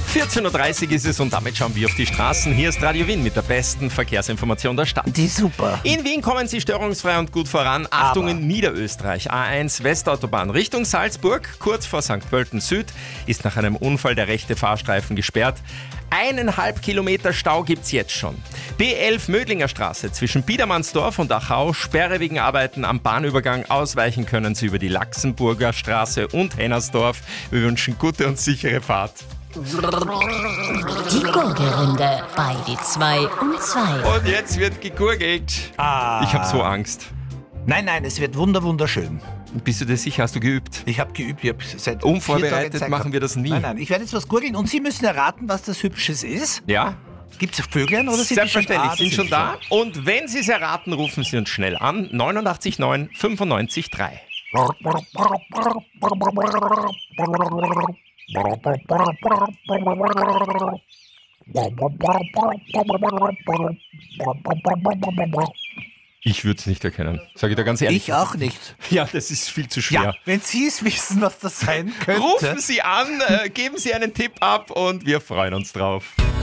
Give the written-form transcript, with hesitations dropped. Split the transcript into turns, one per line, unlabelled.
14.30 Uhr ist es und damit schauen wir auf die Straßen. Hier ist Radio Wien mit der besten Verkehrsinformation der Stadt.
Die ist super.
In Wien kommen Sie störungsfrei und gut voran. Achtung in Niederösterreich. A1 Westautobahn Richtung Salzburg, kurz vor St. Pölten Süd, ist nach einem Unfall der rechte Fahrstreifen gesperrt. 1,5 Kilometer Stau gibt's jetzt schon. B11 Mödlinger Straße zwischen Biedermannsdorf und Achau, Sperre wegen Arbeiten am Bahnübergang. Ausweichen können Sie über die Laxenburger Straße und Hennersdorf. Wir wünschen gute und sichere Fahrt.
Die Gurgelrunde bei die 2 um 2.
Und jetzt wird gegurgelt. Ich habe so Angst.
Nein, es wird wunderschön.
Bist du dir sicher? Hast du geübt?
Ich habe geübt, ich habe seit
Unvorbereitet
4 Tagen
machen wir das nie.
Nein, ich werde jetzt was gurgeln und Sie müssen erraten, was das Hübsches ist.
Ja?
Gibt es Vögel oder sind
Selbstverständlich,
die
sind schon da. Und wenn Sie es erraten, rufen Sie uns schnell an. 89 9 95 3. Ich würde es nicht erkennen, sage ich da ganz ehrlich.
Ich auch nicht.
Ja, das ist viel zu schwer.
Ja, wenn Sie es wissen, was das sein könnte.
Rufen Sie an, geben Sie einen Tipp ab und wir freuen uns drauf.